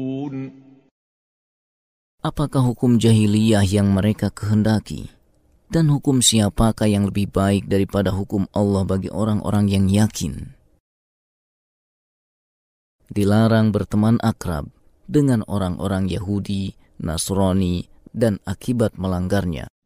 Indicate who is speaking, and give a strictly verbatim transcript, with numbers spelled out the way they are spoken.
Speaker 1: Apakah hukum jahiliyah yang mereka kehendaki? Dan hukum siapakah yang lebih baik daripada hukum Allah bagi orang-orang yang yakin? Dilarang berteman akrab dengan orang-orang Yahudi, Nasrani, dan akibat melanggarnya.